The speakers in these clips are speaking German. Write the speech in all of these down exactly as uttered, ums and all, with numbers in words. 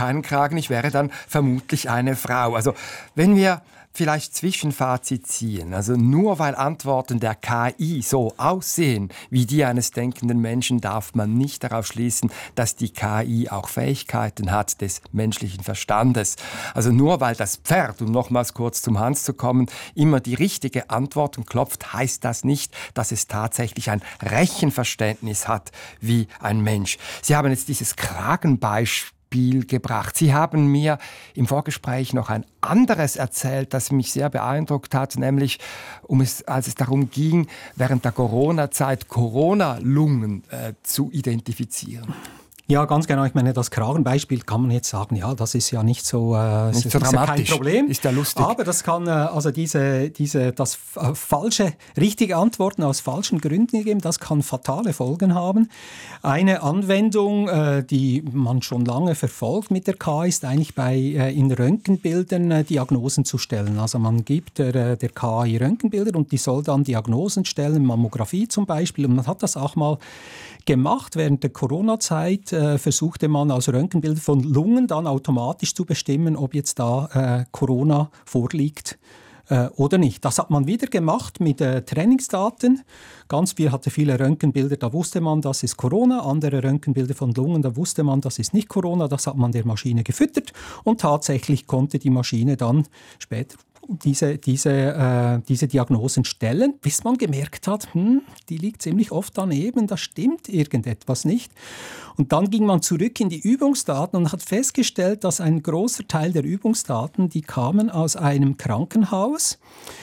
keinen Kragen, ich wäre dann vermutlich eine Frau. Also wenn wir vielleicht Zwischenfazit ziehen, also nur weil Antworten der K I so aussehen wie die eines denkenden Menschen, darf man nicht darauf schließen, dass die K I auch Fähigkeiten hat des menschlichen Verstandes. Also nur weil das Pferd, um nochmals kurz zum Hans zu kommen, immer die richtige Antwort klopft, heißt das nicht, dass es tatsächlich ein Rechenverständnis hat wie ein Mensch. Sie haben jetzt dieses Kragenbeispiel gebracht. Sie haben mir im Vorgespräch noch ein anderes erzählt, das mich sehr beeindruckt hat, nämlich um es, als es darum ging, während der Corona-Zeit Corona-Lungen äh, zu identifizieren. Ja, ganz genau. Ich meine, das Kragenbeispiel kann man jetzt sagen, ja, das ist ja nicht so, äh, nicht ist so ja dramatisch. Kein Problem. Ist ja lustig. Aber das kann, äh, also diese, diese, das äh, falsche, richtige Antworten aus falschen Gründen geben, das kann fatale Folgen haben. Eine Anwendung, äh, die man schon lange verfolgt mit der K I, ist eigentlich bei, äh, in Röntgenbildern äh, Diagnosen zu stellen. Also man gibt der, der K I Röntgenbilder und die soll dann Diagnosen stellen, Mammographie zum Beispiel. Und man hat das auch mal gemacht. Während der Corona-Zeit äh, versuchte man aus Röntgenbildern von Lungen dann automatisch zu bestimmen, ob jetzt da äh, Corona vorliegt äh, oder nicht. Das hat man wieder gemacht mit äh, Trainingsdaten. Ganz viel hatte viele Röntgenbilder, da wusste man, das ist Corona. Andere Röntgenbilder von Lungen, da wusste man, das ist nicht Corona. Das hat man der Maschine gefüttert und tatsächlich konnte die Maschine dann später diese, diese, äh, diese Diagnosen stellen, bis man gemerkt hat, hm, die liegt ziemlich oft daneben, da stimmt irgendetwas nicht. Und dann ging man zurück in die Übungsdaten und hat festgestellt, dass ein großer Teil der Übungsdaten, die kamen aus einem Krankenhaus.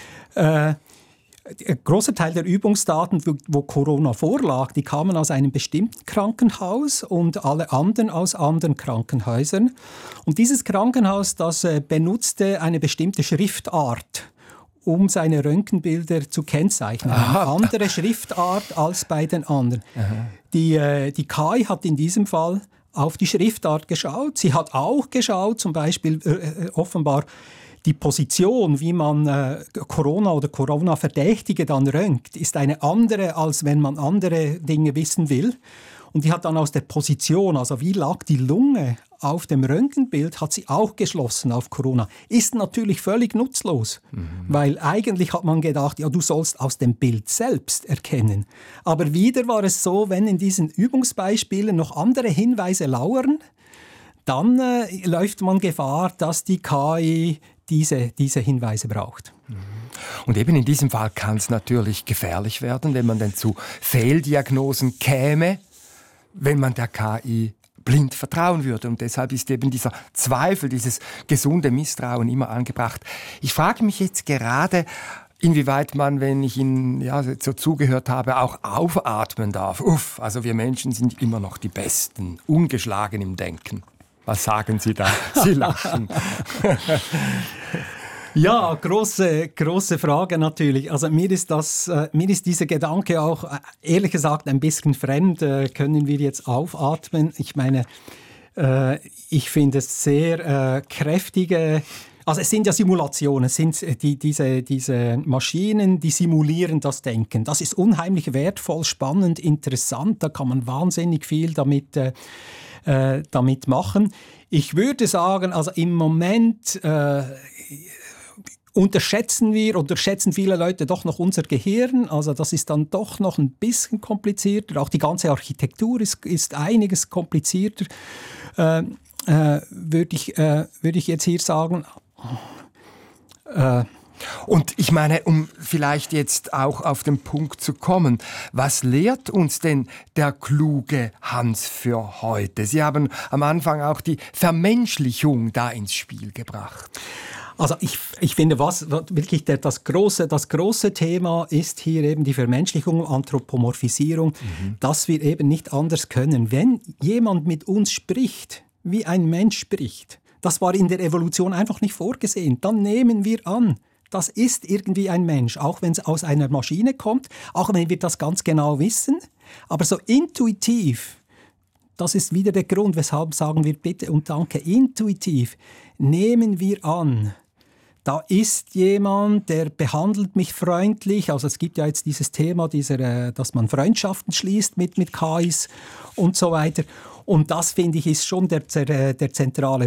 Äh, Ein großer Teil der Übungsdaten, wo Corona vorlag, die kamen aus einem bestimmten Krankenhaus und alle anderen aus anderen Krankenhäusern. Und dieses Krankenhaus, das äh, benutzte eine bestimmte Schriftart, um seine Röntgenbilder zu kennzeichnen. Eine andere Schriftart als bei den anderen. Die, äh, die K I hat in diesem Fall auf die Schriftart geschaut. Sie hat auch geschaut, zum Beispiel äh, offenbar, die Position, wie man äh, Corona oder Corona-Verdächtige dann röntgt, ist eine andere, als wenn man andere Dinge wissen will. Und die hat dann aus der Position, also wie lag die Lunge auf dem Röntgenbild, hat sie auch geschlossen auf Corona. Ist natürlich völlig nutzlos, mhm. weil eigentlich hat man gedacht, ja, du sollst aus dem Bild selbst erkennen. Aber wieder war es so, wenn in diesen Übungsbeispielen noch andere Hinweise lauern, dann äh, läuft man Gefahr, dass die K I diese, diese Hinweise braucht. Und eben in diesem Fall kann es natürlich gefährlich werden, wenn man denn zu Fehldiagnosen käme, wenn man der K I blind vertrauen würde. Und deshalb ist eben dieser Zweifel, dieses gesunde Misstrauen immer angebracht. Ich frage mich jetzt gerade, inwieweit man, wenn ich Ihnen ja, so zugehört habe, auch aufatmen darf. Uff, also wir Menschen sind immer noch die Besten, ungeschlagen im Denken. Was sagen Sie da? Sie lachen. Ja, große, große Frage natürlich. Also mir ist, das, äh, mir ist dieser Gedanke auch, äh, ehrlich gesagt, ein bisschen fremd. Äh, können wir jetzt aufatmen? Ich meine, äh, ich finde es sehr äh, kräftige... Also es sind ja Simulationen, es sind die, diese, diese Maschinen, die simulieren das Denken. Das ist unheimlich wertvoll, spannend, interessant. Da kann man wahnsinnig viel damit, äh, äh, damit machen. Ich würde sagen, also im Moment äh, unterschätzen wir, unterschätzen viele Leute doch noch unser Gehirn. Also das ist dann doch noch ein bisschen komplizierter. Auch die ganze Architektur ist, ist einiges komplizierter, äh, äh, würde ich, äh, würde ich jetzt hier sagen. Äh, Und ich meine, um vielleicht jetzt auch auf den Punkt zu kommen, was lehrt uns denn der kluge Hans für heute? Sie haben am Anfang auch die Vermenschlichung da ins Spiel gebracht. Also ich, ich finde, was wirklich der, das, große, das große Thema ist hier eben die Vermenschlichung, Anthropomorphisierung, mhm. dass wir eben nicht anders können. Wenn jemand mit uns spricht, wie ein Mensch spricht, das war in der Evolution einfach nicht vorgesehen. Dann nehmen wir an, das ist irgendwie ein Mensch, auch wenn es aus einer Maschine kommt, auch wenn wir das ganz genau wissen. Aber so intuitiv, das ist wieder der Grund, weshalb sagen wir bitte und danke, intuitiv nehmen wir an, da ist jemand, der behandelt mich freundlich. Also es gibt ja jetzt dieses Thema, dieser, dass man Freundschaften schließt mit, mit K Is und so weiter. Und das, finde ich, ist schon der, der, der zentrale